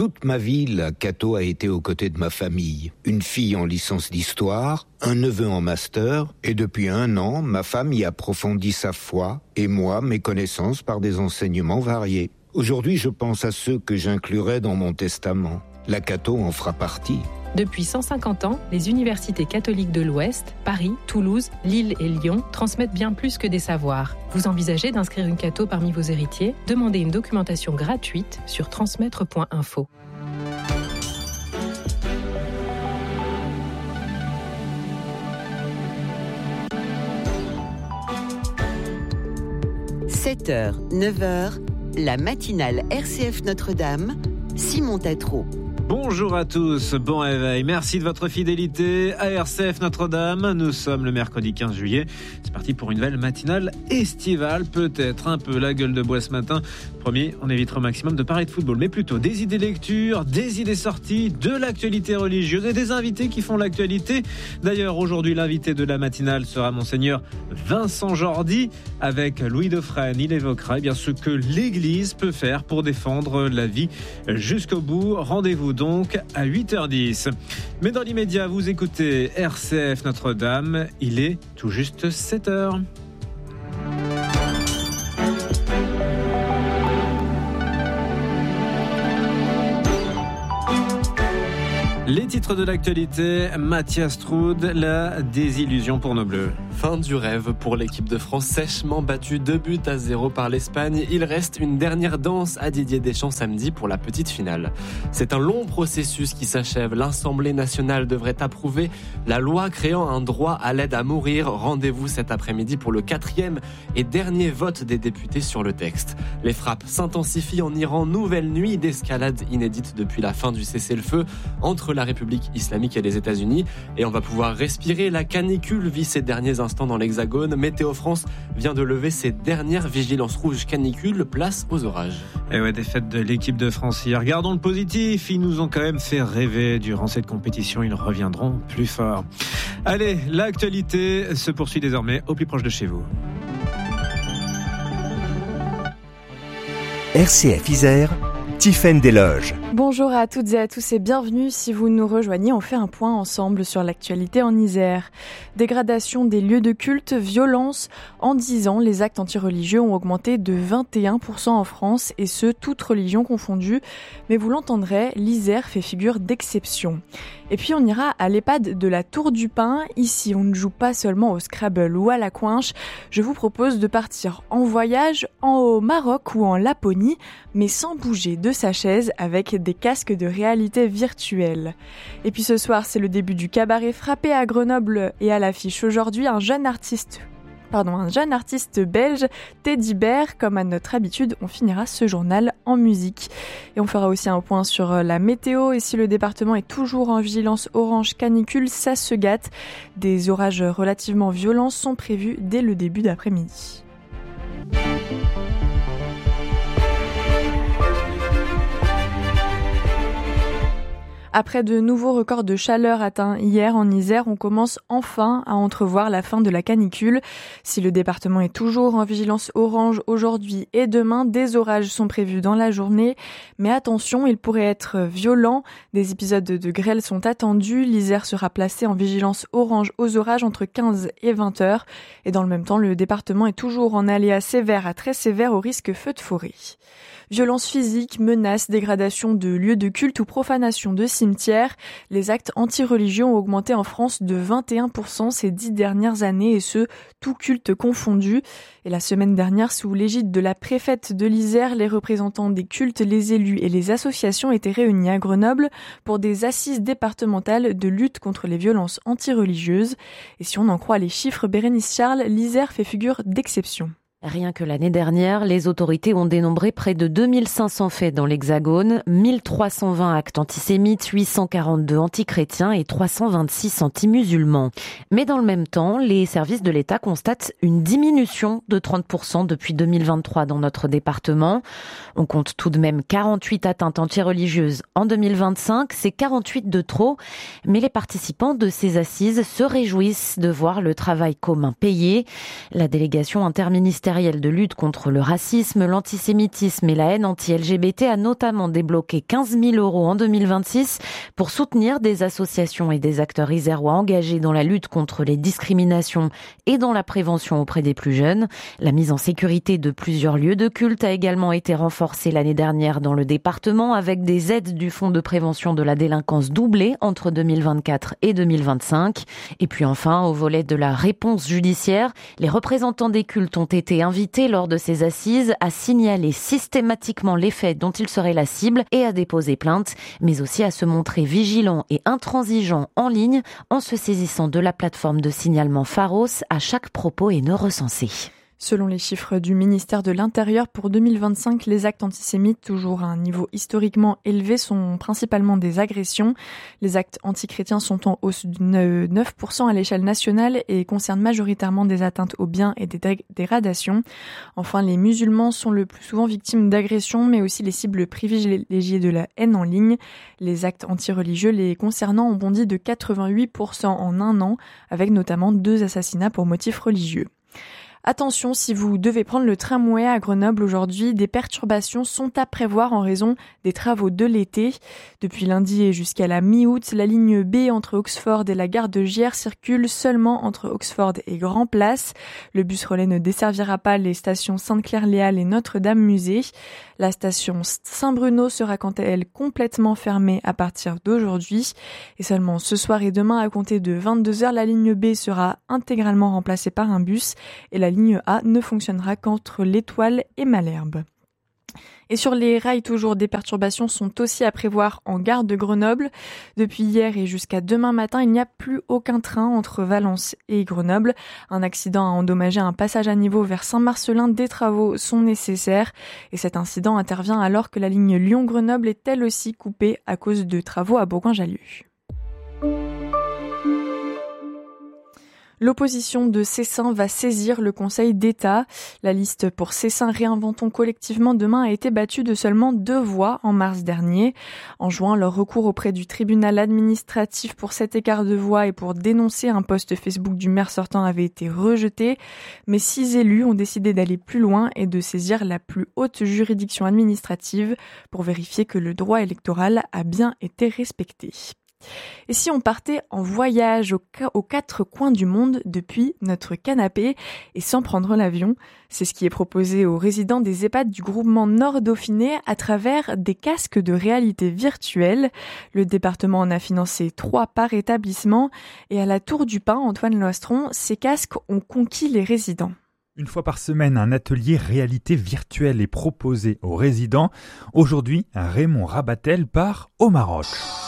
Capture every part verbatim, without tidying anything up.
Toute ma vie, la Cato a été aux côtés de ma famille. Une fille en licence d'histoire, un neveu en master, et depuis un an, ma femme y approfondit sa foi, et moi, mes connaissances par des enseignements variés. Aujourd'hui, je pense à ceux que j'inclurai dans mon testament. La Cato en fera partie. Depuis cent cinquante ans, les universités catholiques de l'Ouest, Paris, Toulouse, Lille et Lyon transmettent bien plus que des savoirs. Vous envisagez d'inscrire une Cato parmi vos héritiers ? Demandez une documentation gratuite sur transmettre point info. sept heures, neuf heures, la matinale R C F Notre-Dame, Simon Tatro. Bonjour à tous, bon réveil, merci de votre fidélité à R C F Notre-Dame. Nous sommes le mercredi quinze juillet, c'est parti pour une nouvelle matinale estivale, peut-être un peu la gueule de bois ce matin. Promis, on évitera au maximum de parler de football, mais plutôt des idées lecture, des idées sorties, de l'actualité religieuse et des invités qui font l'actualité. D'ailleurs, aujourd'hui, l'invité de la matinale sera Monseigneur Vincent Jordi. Avec Louis Dauphren, il évoquera eh bien, ce que l'Église peut faire pour défendre la vie jusqu'au bout. Rendez-vous donc à huit heures dix. Mais dans l'immédiat, vous écoutez R C F Notre-Dame. Il est tout juste sept heures. Les titres de l'actualité, Mathias Troud, la désillusion pour nos Bleus. Fin du rêve pour l'équipe de France, sèchement battue deux buts à zéro par l'Espagne. Il reste une dernière danse à Didier Deschamps samedi pour la petite finale. C'est un long processus qui s'achève. L'Assemblée nationale devrait approuver la loi créant un droit à l'aide à mourir. Rendez-vous cet après-midi pour le quatrième et dernier vote des députés sur le texte. Les frappes s'intensifient en Iran. Nouvelle nuit d'escalade inédite depuis la fin du cessez-le-feu entre la République islamique et les États-Unis. Et on va pouvoir respirer. La canicule vit ces derniers instants dans l'Hexagone. Météo France vient de lever ses dernières vigilances rouges canicule, place aux orages. Et ouais, défaite de l'équipe de France hier. Regardons le positif, ils nous ont quand même fait rêver durant cette compétition, ils reviendront plus fort. Allez, l'actualité se poursuit désormais au plus proche de chez vous. R C F Isère, Tiffaine Desloges. Bonjour à toutes et à tous et bienvenue. Si vous nous rejoignez, on fait un point ensemble sur l'actualité en Isère. Dégradation des lieux de culte, violence. En dix ans, les actes antireligieux ont augmenté de vingt et un pour cent en France et ce, toutes religions confondues. Mais vous l'entendrez, l'Isère fait figure d'exception. Et puis on ira à l'EHPAD de la Tour du Pin. Ici, on ne joue pas seulement au Scrabble ou à la coinche. Je vous propose de partir en voyage en au Maroc ou en Laponie, mais sans bouger de sa chaise avec des casques de réalité virtuelle. Et puis ce soir, c'est le début du cabaret frappé à Grenoble et à l'affiche aujourd'hui un jeune artiste Pardon, un jeune artiste belge, Teddy Bear. Comme à notre habitude, on finira ce journal en musique. Et on fera aussi un point sur la météo. Et si le département est toujours en vigilance orange canicule, ça se gâte. Des orages relativement violents sont prévus dès le début d'après-midi. Après de nouveaux records de chaleur atteints hier en Isère, on commence enfin à entrevoir la fin de la canicule. Si le département est toujours en vigilance orange aujourd'hui et demain, des orages sont prévus dans la journée. Mais attention, ils pourraient être violents. Des épisodes de grêle sont attendus. L'Isère sera placée en vigilance orange aux orages entre quinze et vingt heures. Et dans le même temps, le département est toujours en aléa sévère à très sévère au risque feu de forêt. Violences physiques, menaces, dégradation de lieux de culte ou profanation de cimetières. Les actes anti-religieux ont augmenté en France de vingt et un pour cent ces dix dernières années et ce, tout culte confondu. Et la semaine dernière, sous l'égide de la préfète de l'Isère, les représentants des cultes, les élus et les associations étaient réunis à Grenoble pour des assises départementales de lutte contre les violences anti-religieuses. Et si on en croit les chiffres, Bérénice Charles, l'Isère fait figure d'exception. Rien que l'année dernière, les autorités ont dénombré près de deux mille cinq cents faits dans l'Hexagone, mille trois cent vingt actes antisémites, huit cent quarante-deux antichrétiens et trois cent vingt-six anti-musulmans. Mais dans le même temps, les services de l'État constatent une diminution de trente pour cent depuis deux mille vingt-trois dans notre département. On compte tout de même quarante-huit atteintes antireligieuses en deux mille vingt-cinq, c'est quarante-huit de trop. Mais les participants de ces assises se réjouissent de voir le travail commun payé. La délégation interministérielle ministériel de lutte contre le racisme, l'antisémitisme et la haine anti-L G B T a notamment débloqué quinze mille euros en deux mille vingt-six pour soutenir des associations et des acteurs isérois engagés dans la lutte contre les discriminations et dans la prévention auprès des plus jeunes. La mise en sécurité de plusieurs lieux de culte a également été renforcée l'année dernière dans le département avec des aides du Fonds de prévention de la délinquance doublées entre deux mille vingt-quatre et deux mille vingt-cinq. Et puis enfin, au volet de la réponse judiciaire, les représentants des cultes ont été invités lors de ces assises à signaler systématiquement les faits dont ils seraient la cible et à déposer plainte, mais aussi à se montrer vigilants et intransigeants en ligne en se saisissant de la plateforme de signalement Pharos à chaque propos haineux recensé. Selon les chiffres du ministère de l'Intérieur, pour deux mille vingt-cinq, les actes antisémites, toujours à un niveau historiquement élevé, sont principalement des agressions. Les actes antichrétiens sont en hausse de neuf pour cent à l'échelle nationale et concernent majoritairement des atteintes aux biens et des dégradations. Enfin, les musulmans sont le plus souvent victimes d'agressions, mais aussi les cibles privilégiées de la haine en ligne. Les actes antireligieux les concernant ont bondi de quatre-vingt-huit pour cent en un an, avec notamment deux assassinats pour motifs religieux. Attention, si vous devez prendre le tramway à Grenoble aujourd'hui, des perturbations sont à prévoir en raison des travaux de l'été. Depuis lundi et jusqu'à la mi-août, la ligne B entre Oxford et la gare de Giers circule seulement entre Oxford et Grand Place. Le bus relais ne desservira pas les stations Sainte-Claire-Léal et Notre-Dame-Musée. La station Saint-Bruno sera quant à elle complètement fermée à partir d'aujourd'hui. Et seulement ce soir et demain, à compter de vingt-deux heures, la ligne B sera intégralement remplacée par un bus et la La ligne A ne fonctionnera qu'entre l'Étoile et Malherbe. Et sur les rails, toujours des perturbations sont aussi à prévoir en gare de Grenoble. Depuis hier et jusqu'à demain matin, il n'y a plus aucun train entre Valence et Grenoble. Un accident a endommagé un passage à niveau vers Saint-Marcellin. Des travaux sont nécessaires. Et cet incident intervient alors que la ligne Lyon-Grenoble est elle aussi coupée à cause de travaux à Bourgoin-Jallieu. L'opposition de Cessin va saisir le Conseil d'État. La liste pour Cessin Réinventons collectivement demain a été battue de seulement deux voix en mars dernier. En juin, leur recours auprès du tribunal administratif pour cet écart de voix et pour dénoncer un post Facebook du maire sortant avait été rejeté. Mais six élus ont décidé d'aller plus loin et de saisir la plus haute juridiction administrative pour vérifier que le droit électoral a bien été respecté. Et si on partait en voyage aux quatre coins du monde depuis notre canapé et sans prendre l'avion? C'est ce qui est proposé aux résidents des EHPAD du groupement Nord Dauphiné à travers des casques de réalité virtuelle. Le département en a financé trois par établissement et à la Tour du Pin, Antoine Loistron, ces casques ont conquis les résidents. Une fois par semaine, un atelier réalité virtuelle est proposé aux résidents. Aujourd'hui, Raymond Rabatel part au Maroc.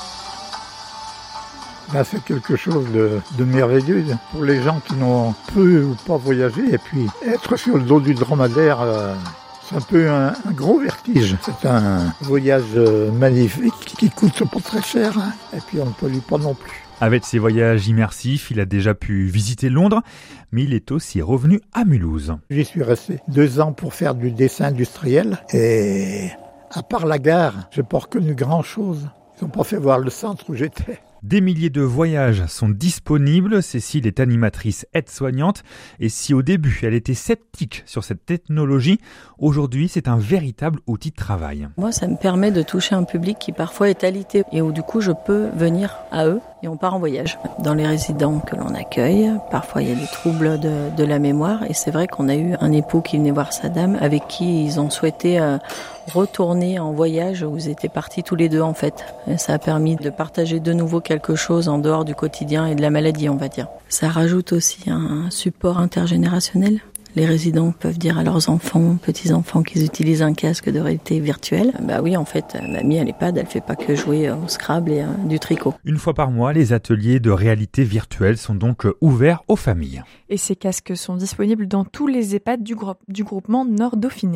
Là, c'est quelque chose de, de merveilleux pour les gens qui n'ont peu ou pas voyagé. Et puis, être sur le dos du dromadaire, euh, c'est un peu un, un gros vertige. C'est un voyage euh, magnifique qui coûte pas très cher. Hein, et puis, on ne pollue pas non plus. Avec ses voyages immersifs, il a déjà pu visiter Londres, mais il est aussi revenu à Mulhouse. J'y suis resté deux ans pour faire du dessin industriel. Et à part la gare, j'ai pas reconnu grand-chose. Ils n'ont pas fait voir le centre où j'étais. Des milliers de voyages sont disponibles. Cécile est animatrice aide-soignante et si au début elle était sceptique sur cette technologie, aujourd'hui c'est un véritable outil de travail. Moi ça me permet de toucher un public qui parfois est alité et où du coup je peux venir à eux et on part en voyage. Dans les résidents que l'on accueille, parfois il y a des troubles de, de la mémoire et c'est vrai qu'on a eu un époux qui venait voir sa dame avec qui ils ont souhaité euh, retourner en voyage où ils étaient partis tous les deux en fait. Et ça a permis de partager de nouveau quelque chose en dehors du quotidien et de la maladie, on va dire. Ça rajoute aussi un support intergénérationnel. Les résidents peuvent dire à leurs enfants, petits-enfants qu'ils utilisent un casque de réalité virtuelle. Bah oui, en fait, mamie à l'EHPAD, elle fait pas que jouer au Scrabble et euh, du tricot. Une fois par mois, les ateliers de réalité virtuelle sont donc ouverts aux familles. Et ces casques sont disponibles dans tous les EHPAD du, groupe, du groupement Nord Dauphiné.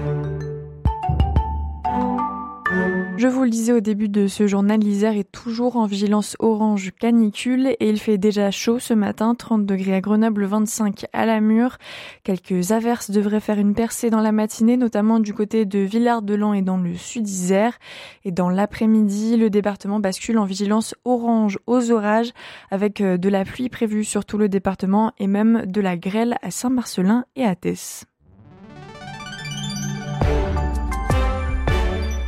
Je vous le disais au début de ce journal, l'Isère est toujours en vigilance orange canicule et il fait déjà chaud ce matin, trente degrés à Grenoble, vingt-cinq à Lamure. Quelques averses devraient faire une percée dans la matinée, notamment du côté de Villard-de-Lans et dans le sud-Isère. Et dans l'après-midi, le département bascule en vigilance orange aux orages avec de la pluie prévue sur tout le département et même de la grêle à Saint-Marcellin et à Tès.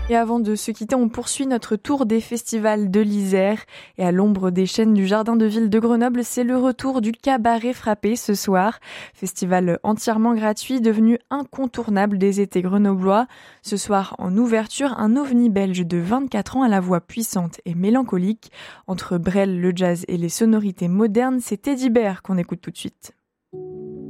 Et avant de se quitter, on poursuit notre tour des festivals de l'Isère. Et à l'ombre des chênes du Jardin de Ville de Grenoble, c'est le retour du Cabaret Frappé ce soir. Festival entièrement gratuit, devenu incontournable des étés grenoblois. Ce soir, en ouverture, un ovni belge de vingt-quatre ans à la voix puissante et mélancolique. Entre Brel, le jazz et les sonorités modernes, c'est Teddy Bear qu'on écoute tout de suite.